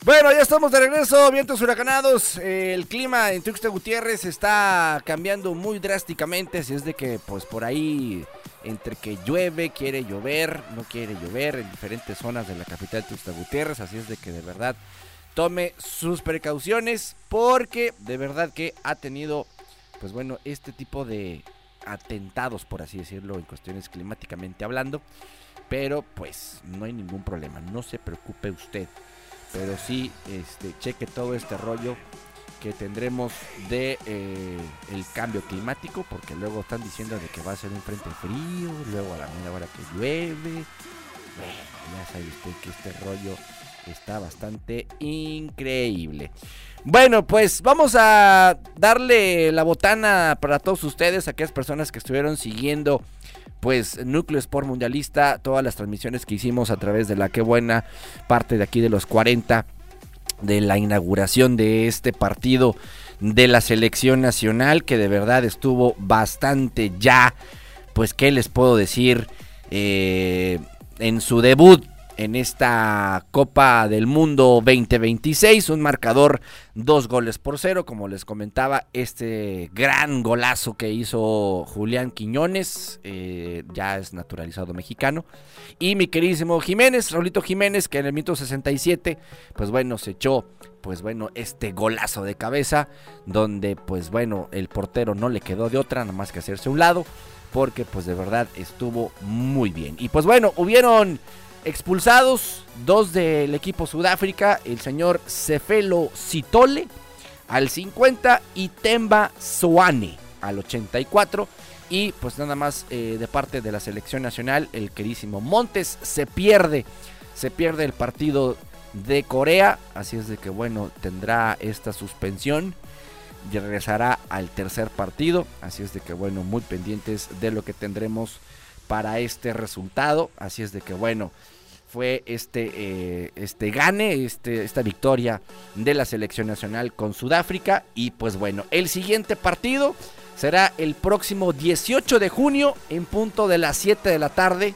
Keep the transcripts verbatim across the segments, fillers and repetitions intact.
Bueno, ya estamos de regreso, vientos huracanados. Eh, el clima en Tuxtla Gutiérrez está cambiando muy drásticamente, así es de que pues por ahí entre que llueve, quiere llover, no quiere llover en diferentes zonas de la capital de Tuxtla Gutiérrez, así es de que de verdad tome sus precauciones porque de verdad que ha tenido pues bueno este tipo de atentados, por así decirlo, en cuestiones climáticamente hablando, pero pues no hay ningún problema, no se preocupe usted. Pero sí, este, cheque todo este rollo que tendremos de eh, el cambio climático, porque luego están diciendo de que va a ser un frente frío, luego a la media hora que llueve. Bueno, ya sabe usted que este rollo está bastante increíble. Bueno, pues vamos a darle la botana para todos ustedes, aquellas personas que estuvieron siguiendo pues Núcleo Sport Mundialista, todas las transmisiones que hicimos a través de la Qué Buena, parte de aquí de los cuarenta, de la inauguración de este partido de la selección nacional, que de verdad estuvo bastante ya, pues qué les puedo decir, eh, en su debut en esta Copa del Mundo veinte veintiséis, un marcador dos goles por cero, como les comentaba, este gran golazo que hizo Julián Quiñones, eh, ya es naturalizado mexicano, y mi queridísimo Jiménez, Raulito Jiménez, que en el minuto sesenta y siete, pues bueno, se echó, pues bueno, este golazo de cabeza, donde pues bueno, el portero no le quedó de otra, nada más que hacerse a un lado, porque pues de verdad estuvo muy bien, y pues bueno, hubieron expulsados, dos del equipo Sudáfrica, el señor Sefelo Sitole al cincuenta y Temba Soane al ochenta y cuatro, y pues nada más eh, de parte de la selección nacional, el queridísimo Montes se pierde, se pierde el partido de Corea, así es de que bueno, tendrá esta suspensión y regresará al tercer partido, así es de que bueno, muy pendientes de lo que tendremos para este resultado, así es de que bueno, fue este, eh, este gane, este, esta victoria de la selección nacional con Sudáfrica, y pues bueno, el siguiente partido será el próximo dieciocho de junio en punto de las siete de la tarde,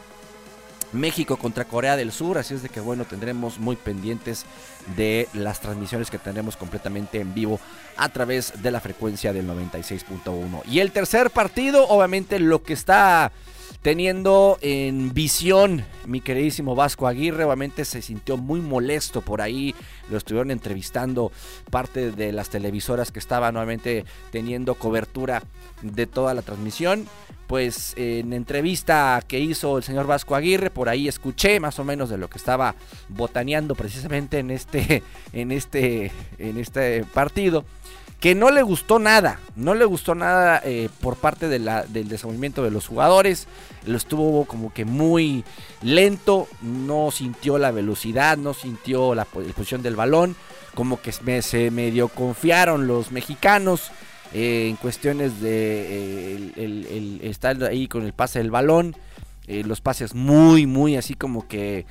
México contra Corea del Sur, así es de que bueno, tendremos muy pendientes de las transmisiones que tendremos completamente en vivo a través de la frecuencia del noventa y seis punto uno. Y el tercer partido, obviamente lo que está teniendo en visión mi queridísimo Vasco Aguirre, obviamente se sintió muy molesto por ahí, lo estuvieron entrevistando parte de las televisoras que estaban nuevamente teniendo cobertura de toda la transmisión, pues en entrevista que hizo el señor Vasco Aguirre, por ahí escuché más o menos de lo que estaba botaneando precisamente en este, en este, en este partido, que no le gustó nada, no le gustó nada eh, por parte de la, del desenvolvimiento de los jugadores, lo estuvo como que muy lento, no sintió la velocidad, no sintió la, la posición del balón, como que me, se medio confiaron los mexicanos eh, en cuestiones de eh, el, el, el estar ahí con el pase del balón, eh, los pases muy, muy así como que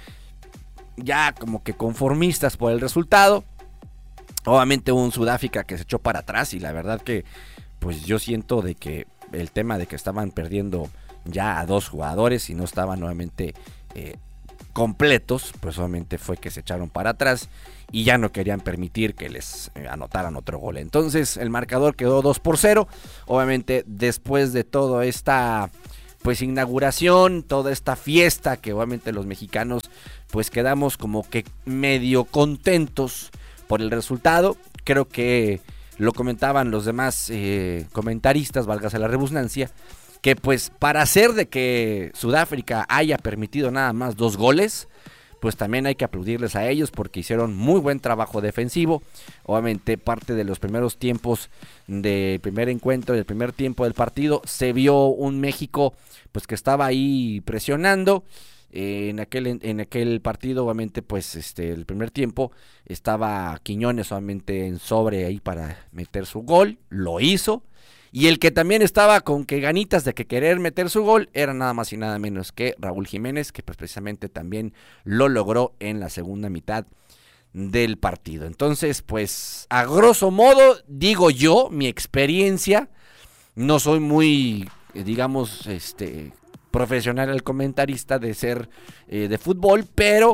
ya como que conformistas por el resultado. Obviamente hubo un Sudáfrica que se echó para atrás y la verdad que pues yo siento de que el tema de que estaban perdiendo ya a dos jugadores y no estaban nuevamente eh, completos, pues obviamente fue que se echaron para atrás y ya no querían permitir que les eh, anotaran otro gol. Entonces el marcador quedó dos por cero, obviamente después de toda esta pues inauguración, toda esta fiesta que obviamente los mexicanos pues quedamos como que medio contentos por el resultado. Creo que lo comentaban los demás eh, comentaristas, válgase la redundancia, que pues para hacer de que Sudáfrica haya permitido nada más dos goles, pues también hay que aplaudirles a ellos porque hicieron muy buen trabajo defensivo. Obviamente parte de los primeros tiempos del primer encuentro, del primer tiempo del partido, se vio un México pues que estaba ahí presionando. Eh, en aquel en aquel partido obviamente pues este el primer tiempo estaba Quiñones solamente en sobre ahí para meter su gol, lo hizo, y el que también estaba con que ganitas de que querer meter su gol era nada más y nada menos que Raúl Jiménez, que pues precisamente también lo logró en la segunda mitad del partido. Entonces pues a grosso modo digo yo, mi experiencia, no soy muy digamos este profesional el comentarista de ser eh, de fútbol, pero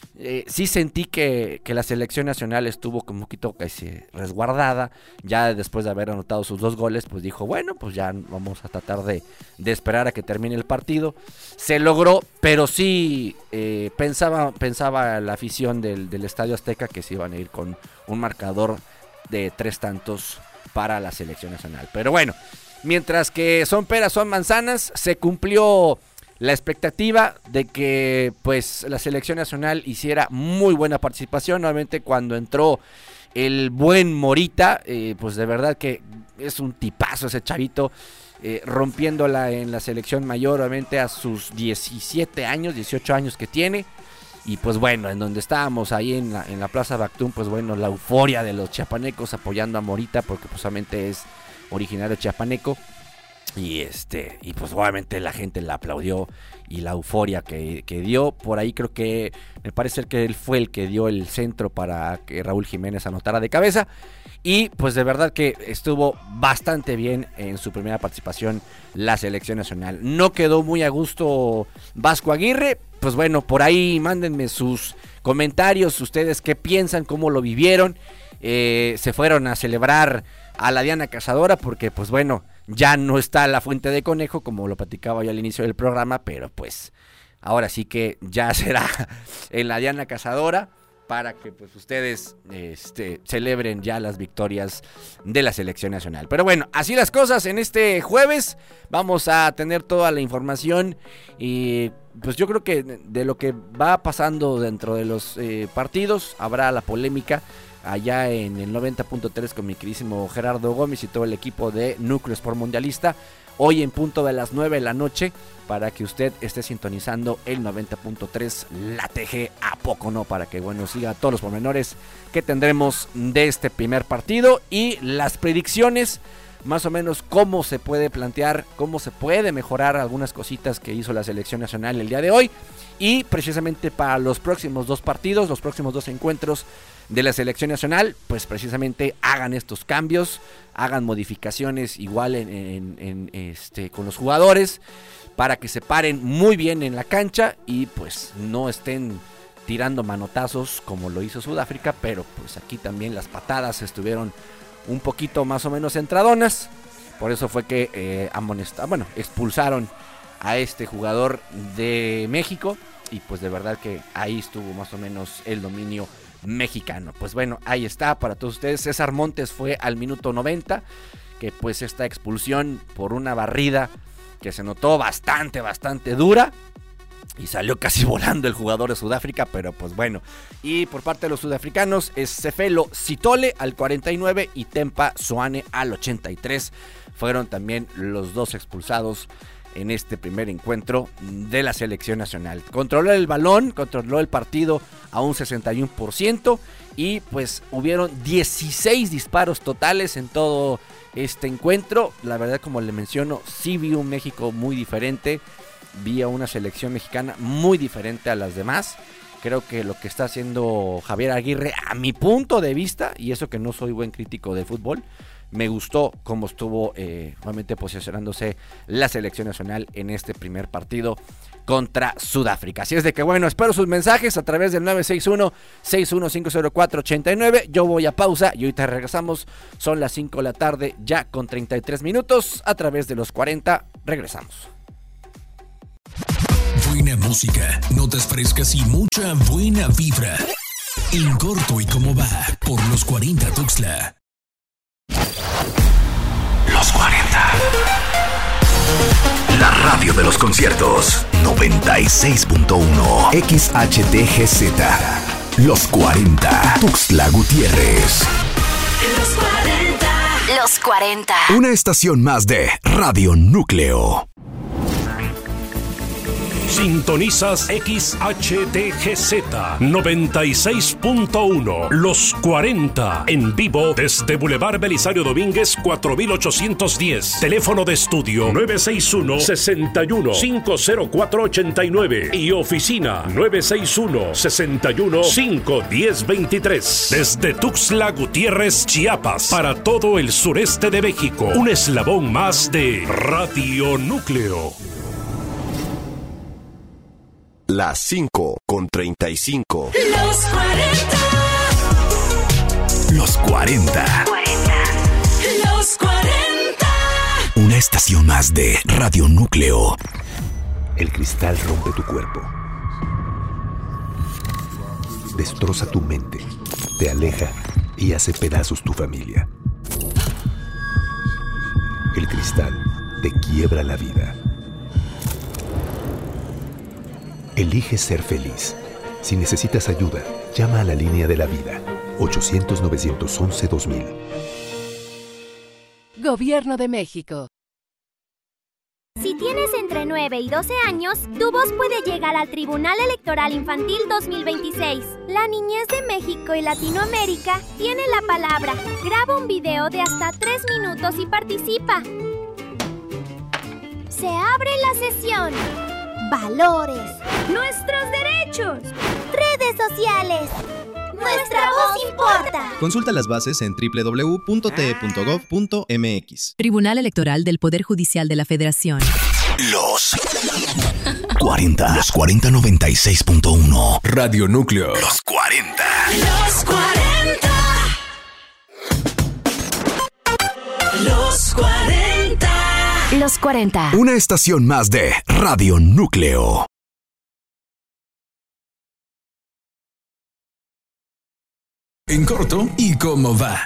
eh, sí sentí que, que la selección nacional estuvo como un poquito casi resguardada. Ya después de haber anotado sus dos goles, pues dijo, bueno, pues ya vamos a tratar de, de esperar a que termine el partido. Se logró, pero sí eh, pensaba, pensaba la afición del, del Estadio Azteca que se iban a ir con un marcador de tres tantos para la selección nacional. Pero bueno, mientras que son peras, son manzanas, se cumplió la expectativa de que pues la selección nacional hiciera muy buena participación. Nuevamente cuando entró el buen Morita, eh, pues de verdad que es un tipazo ese chavito, eh, rompiéndola en la selección mayor, obviamente a sus diecisiete años, dieciocho años que tiene. Y pues bueno, en donde estábamos ahí en la, en la Plaza Bactún, pues bueno, la euforia de los chiapanecos apoyando a Morita, porque pues solamente es originario chiapaneco. Y este y pues obviamente la gente la aplaudió y la euforia que, que dio. Por ahí creo que me parece que él fue el que dio el centro para que Raúl Jiménez anotara de cabeza. Y pues de verdad que estuvo bastante bien en su primera participación la selección nacional. No quedó muy a gusto Vasco Aguirre. Pues bueno, por ahí mándenme sus comentarios, ustedes qué piensan, cómo lo vivieron. Eh, se fueron a celebrar a la Diana Cazadora porque pues bueno, ya no está la Fuente de Conejo como lo platicaba yo al inicio del programa, pero pues ahora sí que ya será en la Diana Cazadora para que pues ustedes este, celebren ya las victorias de la selección nacional. Pero bueno, así las cosas en este jueves. Vamos a tener toda la información y pues yo creo que de lo que va pasando dentro de los eh, partidos habrá la polémica allá en el noventa punto tres con mi queridísimo Gerardo Gómez y todo el equipo de Núcleo Sport Mundialista. Hoy en punto de las nueve de la noche para que usted esté sintonizando el noventa punto tres La T G, ¿a poco no? Para que bueno siga todos los pormenores que tendremos de este primer partido y las predicciones, más o menos cómo se puede plantear, cómo se puede mejorar algunas cositas que hizo la selección nacional el día de hoy y precisamente para los próximos dos partidos, los próximos dos encuentros de la selección nacional, pues precisamente hagan estos cambios, hagan modificaciones igual en, en, en este con los jugadores para que se paren muy bien en la cancha y pues no estén tirando manotazos como lo hizo Sudáfrica, pero pues aquí también las patadas estuvieron un poquito más o menos entradonas, por eso fue que eh, amonestaron, bueno, expulsaron a este jugador de México y pues de verdad que ahí estuvo más o menos el dominio mexicano. Pues bueno, ahí está para todos ustedes. César Montes fue al minuto noventa, que pues esta expulsión por una barrida que se notó bastante, bastante dura y salió casi volando el jugador de Sudáfrica, pero pues bueno. Y por parte de los sudafricanos es Cefelo Sitole al cuarenta y nueve y Tempa Soane al ochenta y tres. Fueron también los dos expulsados en este primer encuentro de la selección nacional. Controló el balón, controló el partido a un sesenta y uno por ciento y pues hubieron dieciséis disparos totales en todo este encuentro. La verdad, como le menciono, sí vi un México muy diferente, vi a una selección mexicana muy diferente a las demás. Creo que lo que está haciendo Javier Aguirre, a mi punto de vista, y eso que no soy buen crítico de fútbol, me gustó cómo estuvo eh, nuevamente posicionándose la selección nacional en este primer partido contra Sudáfrica. Así es de que bueno, espero sus mensajes a través del nueve seis uno, seis uno cinco cero cuatro, ocho nueve. Yo voy a pausa y ahorita regresamos. Son las cinco de la tarde ya con treinta y tres minutos. A través de los cuarenta regresamos. Buena música, notas frescas y mucha buena vibra. En corto y cómo va por los cuarenta Tuxtla. Los cuarenta. La radio de los conciertos. noventa y seis punto uno X H T G Z. Los cuarenta. Tuxtla Gutiérrez. Los cuarenta. Los cuarenta. Una estación más de Radio Núcleo. Sintonizas X H T G Z noventa y seis punto uno. Los cuarenta. En vivo desde Boulevard Belisario Domínguez cuatro mil ochocientos diez. Teléfono de estudio nueve seis uno, seis uno, cinco cero cuatro, ocho nueve. Y oficina nueve seis uno, seis uno, cinco uno cero, dos tres. Desde Tuxtla Gutiérrez, Chiapas. Para todo el sureste de México. Un eslabón más de Radio Núcleo. Las cinco con treinta y cinco. Los cuarenta. Los cuarenta. Los cuarenta. Una estación más de Radio Núcleo. El cristal rompe tu cuerpo. Destroza tu mente. Te aleja y hace pedazos tu familia. El cristal te quiebra la vida. Elige ser feliz. Si necesitas ayuda, llama a la línea de la vida. ochocientos, novecientos once, dos mil. Gobierno de México. Si tienes entre nueve y doce años, tu voz puede llegar al Tribunal Electoral Infantil dos mil veintiséis. La niñez de México y Latinoamérica tiene la palabra. Graba un video de hasta tres minutos y participa. Se abre la sesión. Valores. Nuestros derechos. Redes sociales. Nuestra voz importa. Consulta las bases en doble u doble u doble u punto t e punto gov punto m x. Tribunal Electoral del Poder Judicial de la Federación. Los cuarenta. Los cuarenta noventa y seis punto uno. Radio Núcleo. Los cuarenta. Los cuarenta. Los cuarenta. Los cuarenta. Una estación más de Radio Núcleo. En corto y cómo va.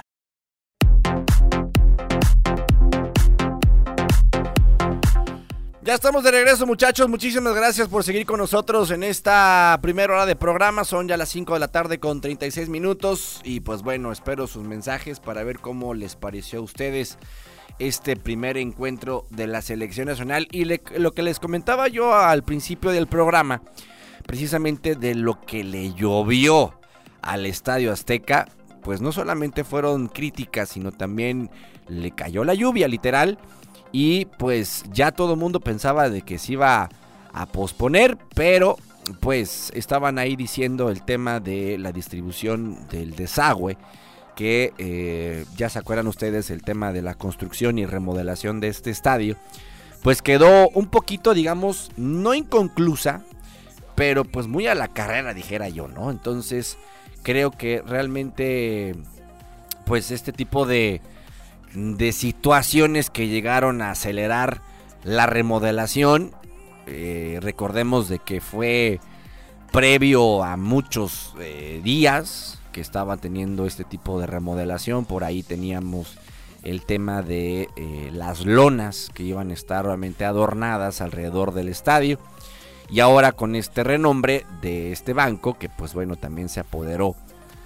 Ya estamos de regreso, muchachos. Muchísimas gracias por seguir con nosotros en esta primera hora de programa. Son ya las cinco de la tarde con treinta y seis minutos. Y pues bueno, espero sus mensajes para ver cómo les pareció a ustedes este primer encuentro de la selección nacional. Y le, lo que les comentaba yo al principio del programa, precisamente de lo que le llovió al Estadio Azteca, pues no solamente fueron críticas, sino también le cayó la lluvia, literal, y pues ya todo el mundo pensaba de que se iba a posponer, pero pues estaban ahí diciendo el tema de la distribución del desagüe, que eh, ya se acuerdan ustedes el tema de la construcción y remodelación de este estadio, pues quedó un poquito, digamos, no inconclusa, pero pues muy a la carrera, dijera yo, ¿no? Entonces creo que realmente pues este tipo de, de situaciones que llegaron a acelerar la remodelación, eh, recordemos de que fue previo a muchos eh, días que estaban teniendo este tipo de remodelación. Por ahí teníamos el tema de eh, las lonas que iban a estar realmente adornadas alrededor del estadio. Y ahora con este renombre de este banco, que pues bueno, también se apoderó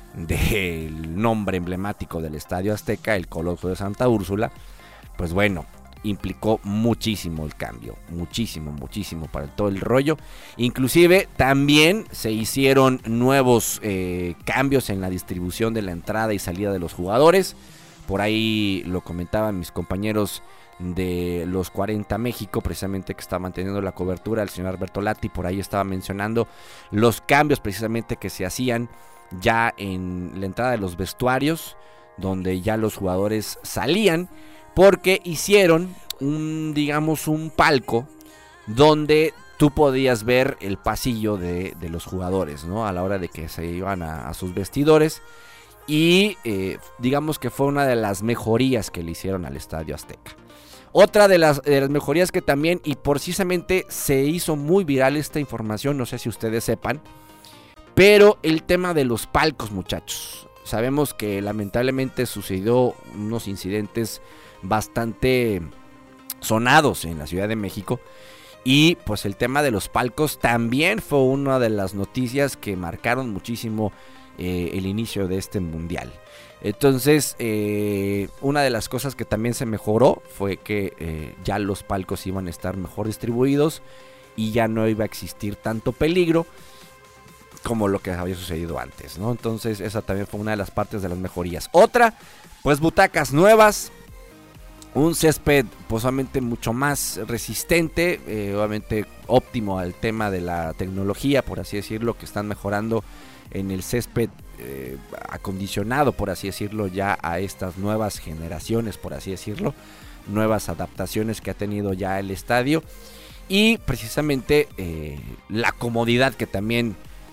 del nombre emblemático del Estadio Azteca, el Coloso de Santa Úrsula, pues bueno, implicó muchísimo el cambio, muchísimo, muchísimo para todo el rollo. Inclusive también se hicieron nuevos eh, cambios en la distribución de la entrada y salida de los jugadores. Por ahí lo comentaban mis compañeros de los cuarenta México, precisamente que estaban teniendo la cobertura, el señor Alberto Lati, por ahí estaba mencionando los cambios precisamente que se hacían ya en la entrada de los vestuarios, donde ya los jugadores salían, porque hicieron un, digamos, un palco donde tú podías ver el pasillo de, de los jugadores, ¿no? A la hora de que se iban a, a sus vestidores. Y eh, digamos que fue una de las mejorías que le hicieron al Estadio Azteca. Otra de las, de las mejorías que también, y precisamente se hizo muy viral esta información, no sé si ustedes sepan, pero el tema de los palcos, muchachos. Sabemos que lamentablemente sucedió unos incidentes bastante sonados en la Ciudad de México. Y pues el tema de los palcos también fue una de las noticias que marcaron muchísimo eh, el inicio de este mundial. Entonces, eh, una de las cosas que también se mejoró fue que eh, ya los palcos iban a estar mejor distribuidos y ya no iba a existir tanto peligro como lo que había sucedido antes, ¿no? Entonces, esa también fue una de las partes de las mejorías. Otra, pues butacas nuevas, un césped posiblemente mucho más resistente, eh, obviamente óptimo al tema de la tecnología, por así decirlo, que están mejorando en el césped eh, acondicionado, por así decirlo, ya a estas nuevas generaciones, por así decirlo, nuevas adaptaciones que ha tenido ya el estadio, y precisamente eh, la comodidad que también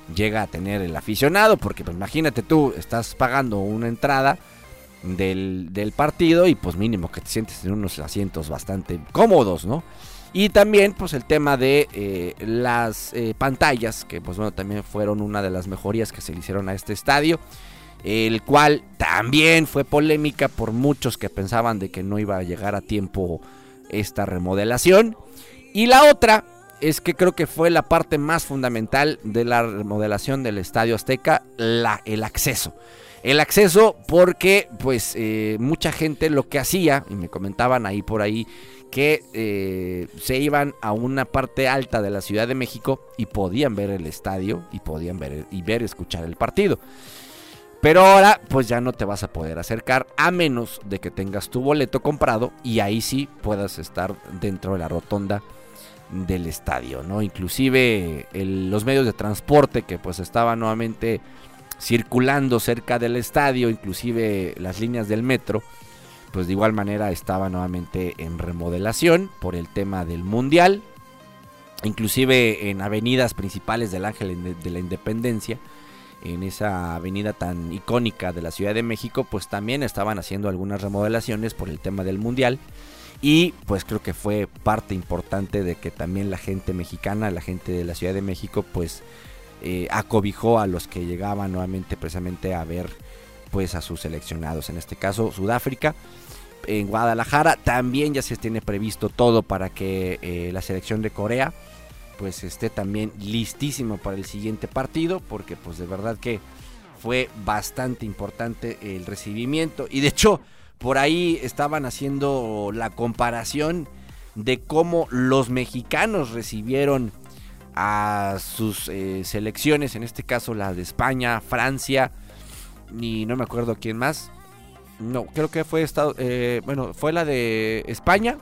llega a tener el aficionado, porque pues imagínate tú, estás pagando una entrada del, del partido y pues mínimo que te sientes en unos asientos bastante cómodos, ¿no? Y también pues el tema de eh, las eh, pantallas, que pues bueno, también fueron una de las mejorías que se le hicieron a este estadio, el cual también fue polémica por muchos que pensaban de que no iba a llegar a tiempo esta remodelación. Y la otra es que creo que fue la parte más fundamental de la remodelación del Estadio Azteca, la, el acceso. El acceso porque pues eh, mucha gente lo que hacía, y me comentaban ahí por ahí, que eh, se iban a una parte alta de la Ciudad de México y podían ver el estadio y podían ver y ver y escuchar el partido. Pero ahora pues ya no te vas a poder acercar a menos de que tengas tu boleto comprado y ahí sí puedas estar dentro de la rotonda del estadio, ¿no? Inclusive el, los medios de transporte que pues estaban nuevamente circulando cerca del estadio, inclusive las líneas del metro, pues de igual manera estaban nuevamente en remodelación por el tema del mundial, inclusive en avenidas principales del Ángel de la Independencia, en esa avenida tan icónica de la Ciudad de México, pues también estaban haciendo algunas remodelaciones por el tema del mundial. Y pues creo que fue parte importante de que también la gente mexicana, la gente de la Ciudad de México, pues eh, acobijó a los que llegaban nuevamente precisamente a ver pues a sus seleccionados, en este caso Sudáfrica. En Guadalajara también ya se tiene previsto todo para que eh, la selección de Corea pues esté también listísimo para el siguiente partido, porque pues de verdad que fue bastante importante el recibimiento. Y de hecho por ahí estaban haciendo la comparación de cómo los mexicanos recibieron a sus eh, selecciones, en este caso la de España, Francia, y no me acuerdo quién más. No, creo que fue Estado, eh, bueno, fue la de España,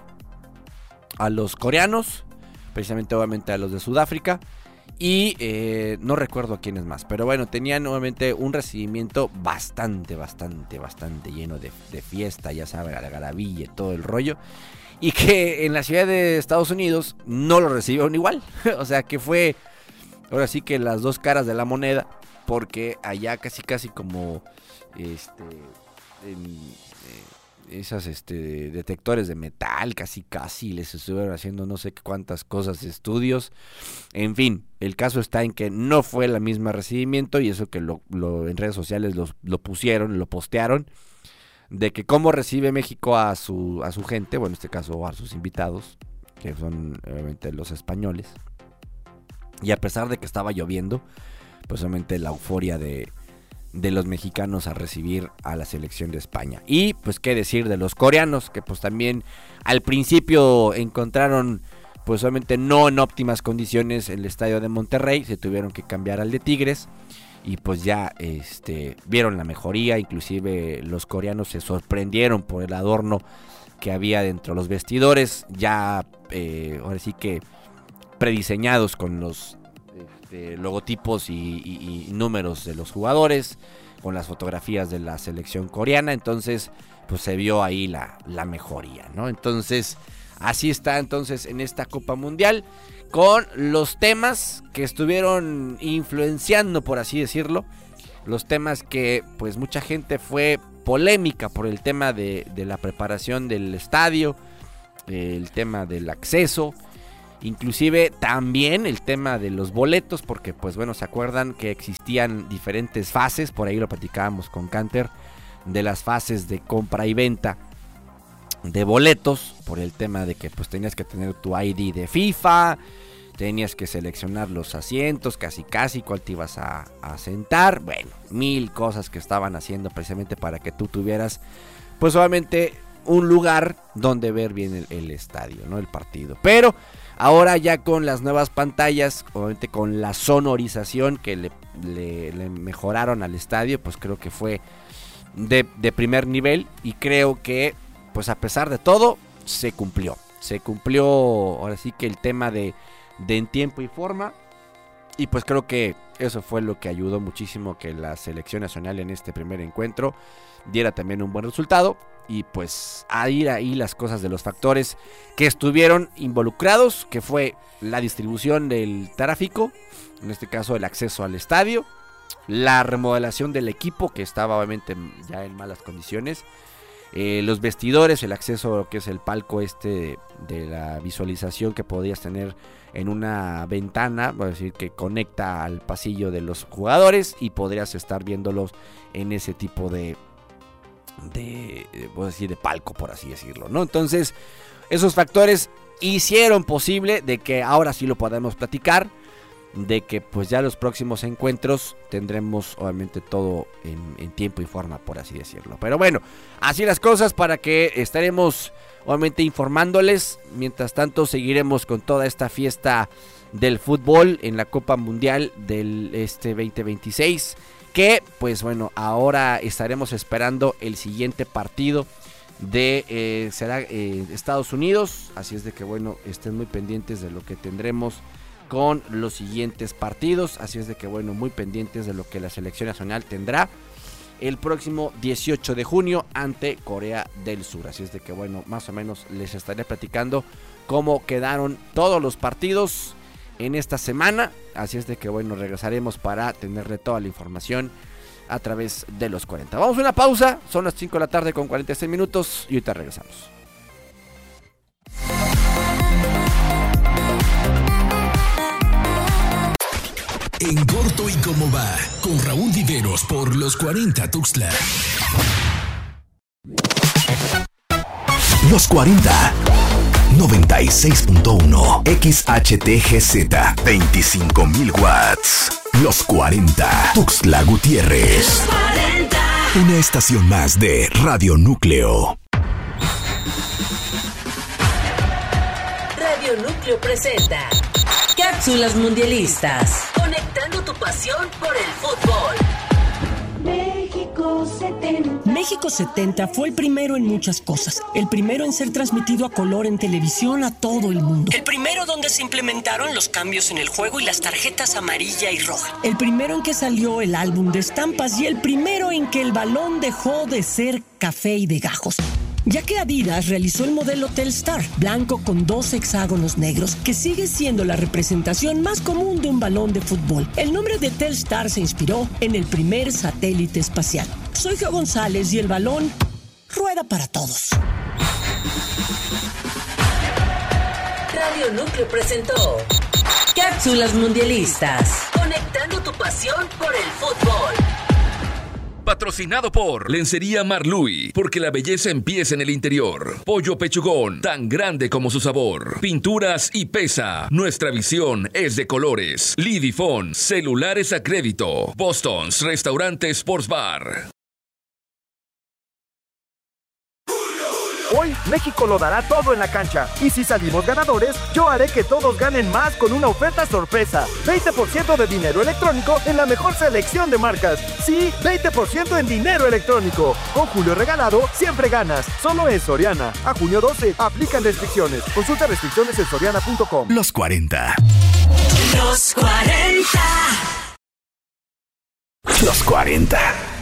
a los coreanos, precisamente obviamente a los de Sudáfrica, y eh, no recuerdo a quiénes más, pero bueno, tenían nuevamente un recibimiento bastante, bastante, bastante lleno de, de fiesta, ya saben, la algarabía y todo el rollo, y que en la ciudad de Estados Unidos no lo recibieron igual, o sea que fue, ahora sí que las dos caras de la moneda, porque allá casi casi como este en, eh, esas este detectores de metal, casi casi les estuvieron haciendo no sé cuántas cosas, estudios, en fin, el caso está en que no fue el mismo recibimiento, y eso que lo, lo en redes sociales lo, lo pusieron, lo postearon, de que cómo recibe México a su a su gente, bueno, en este caso a sus invitados, que son obviamente los españoles, y a pesar de que estaba lloviendo, pues obviamente la euforia de de los mexicanos a recibir a la selección de España. Y pues qué decir de los coreanos, que pues también al principio encontraron pues obviamente no en óptimas condiciones el estadio de Monterrey, se tuvieron que cambiar al de Tigres, y pues ya este vieron la mejoría, inclusive los coreanos se sorprendieron por el adorno que había dentro de los vestidores, ya eh, ahora sí que prediseñados con los este, logotipos y, y, y números de los jugadores, con las fotografías de la selección coreana. Entonces pues se vio ahí la, la mejoría, ¿no? Entonces así está entonces en esta Copa Mundial, con los temas que estuvieron influenciando, por así decirlo, los temas que pues mucha gente fue polémica por el tema de, de la preparación del estadio, el tema del acceso, inclusive también el tema de los boletos, porque pues bueno, se acuerdan que existían diferentes fases, por ahí lo platicábamos con Canter, de las fases de compra y venta de boletos, por el tema de que pues tenías que tener tu I D de FIFA, tenías que seleccionar los asientos, casi casi cuál te ibas a, a sentar, bueno, mil cosas que estaban haciendo precisamente para que tú tuvieras pues obviamente un lugar donde ver bien el, el estadio, ¿no? El partido. Pero ahora ya con las nuevas pantallas, obviamente con la sonorización que le, le, le mejoraron al estadio, pues creo que fue de, de primer nivel, y creo que pues a pesar de todo se cumplió, se cumplió ahora sí que el tema de, de en tiempo y forma, Y pues creo que eso fue lo que ayudó muchísimo que la selección nacional en este primer encuentro diera también un buen resultado. Y pues a ir ahí las cosas de los factores que estuvieron involucrados, que fue la distribución del tráfico, en este caso el acceso al estadio, la remodelación del equipo que estaba obviamente ya en malas condiciones, eh, los vestidores, el acceso a lo que es el palco este de, de la visualización que podías tener en una ventana, voy a decir, que conecta al pasillo de los jugadores y podrías estar viéndolos en ese tipo de de, voy a decir, de palco, por así decirlo, ¿no? Entonces, esos factores hicieron posible de que ahora sí lo podamos platicar, de que pues ya los próximos encuentros tendremos obviamente todo en, en tiempo y forma, por así decirlo. Pero bueno, así las cosas, para que estaremos obviamente informándoles. Mientras tanto seguiremos con toda esta fiesta del fútbol en la Copa Mundial del este veinte veintiséis, que pues bueno, ahora estaremos esperando el siguiente partido de eh, será eh, Estados Unidos, así es de que bueno, estén muy pendientes de lo que tendremos con los siguientes partidos, así es de que bueno, muy pendientes de lo que la selección nacional tendrá el próximo dieciocho de junio ante Corea del Sur. Así es de que bueno, más o menos les estaré platicando cómo quedaron todos los partidos en esta semana. Así es de que bueno, regresaremos para tenerle toda la información a través de los cuarenta. Vamos a una pausa, son las cinco de la tarde con cuarenta y seis minutos y ahorita regresamos. En corto y cómo va, con Raúl Viveros por los cuarenta Tuxtla. Los cuarenta, noventa y seis punto uno, X H T G Z, veinticinco mil watts. Los cuarenta, Tuxtla Gutiérrez. Los cuarenta. Una estación más de Radio Núcleo. Radio Núcleo presenta Cápsulas Mundialistas, conectando tu pasión por el fútbol. México setenta. México setenta fue el primero en muchas cosas. El primero en ser transmitido a color en televisión a todo el mundo. El primero donde se implementaron los cambios en el juego y las tarjetas amarilla y roja. El primero en que salió el álbum de estampas y el primero en que el balón dejó de ser café y de gajos. Ya que Adidas realizó el modelo Telstar, blanco con dos hexágonos negros, que sigue siendo la representación más común de un balón de fútbol. El nombre de Telstar se inspiró en el primer satélite espacial. Soy Geo González y el balón rueda para todos. Radio Núcleo presentó Cápsulas Mundialistas, conectando tu pasión por el fútbol. Patrocinado por Lencería Marluy, porque la belleza empieza en el interior. Pollo Pechugón, tan grande como su sabor. Pinturas y Pesa, nuestra visión es de colores. Lidifón, celulares a crédito. Boston's Restaurante Sports Bar. Hoy México lo dará todo en la cancha. Y si salimos ganadores, yo haré que todos ganen más con una oferta sorpresa. veinte por ciento de dinero electrónico en la mejor selección de marcas. Sí, veinte por ciento en dinero electrónico. Con Julio Regalado, siempre ganas. Solo en Soriana. A junio doce, aplican restricciones. Consulta restricciones en soriana punto com. Los cuarenta. Los cuarenta. Los cuarenta.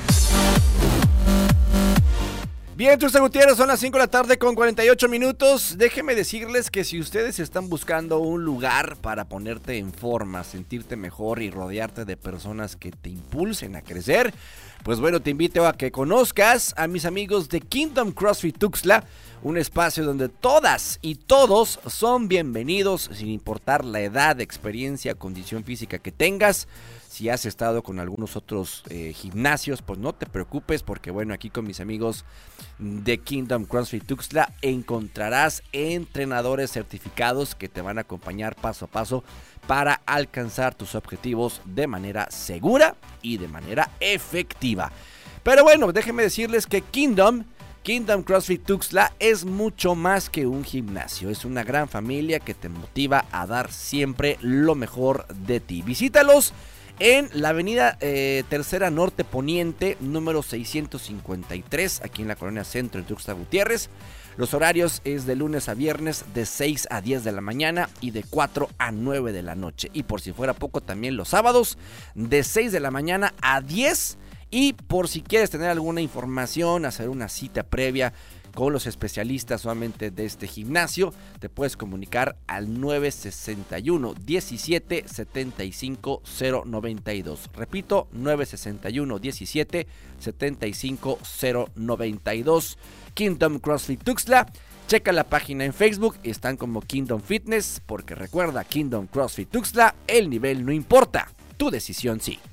Bien, Tuxtla Gutiérrez, son las cinco de la tarde con cuarenta y ocho minutos. Déjenme decirles que si ustedes están buscando un lugar para ponerte en forma, sentirte mejor y rodearte de personas que te impulsen a crecer, pues bueno, te invito a que conozcas a mis amigos de Kingdom CrossFit Tuxtla, un espacio donde todas y todos son bienvenidos sin importar la edad, experiencia, condición física que tengas. Si has estado con algunos otros eh, gimnasios, pues no te preocupes, porque bueno, aquí con mis amigos de Kingdom CrossFit Tuxtla encontrarás entrenadores certificados que te van a acompañar paso a paso para alcanzar tus objetivos de manera segura y de manera efectiva. Pero bueno, déjenme decirles que Kingdom, Kingdom CrossFit Tuxtla es mucho más que un gimnasio. Es una gran familia que te motiva a dar siempre lo mejor de ti. Visítalos en la avenida eh, Tercera Norte Poniente, número seiscientos cincuenta y tres, aquí en la Colonia Centro, en Tuxtla Gutiérrez. Los horarios es de lunes a viernes de seis a diez de la mañana y de cuatro a nueve de la noche. Y por si fuera poco, también los sábados de seis de la mañana a diez. Y por si quieres tener alguna información, hacer una cita previa con los especialistas solamente de este gimnasio, te puedes comunicar al nueve sesenta y uno, diecisiete, setenta y cinco, cero noventa y dos. Repito, nueve sesenta y uno, diecisiete, setenta y cinco, cero noventa y dos. Kingdom CrossFit Tuxtla. Checa la página en Facebook, están como Kingdom Fitness, porque recuerda, Kingdom CrossFit Tuxtla, el nivel no importa, tu decisión sí.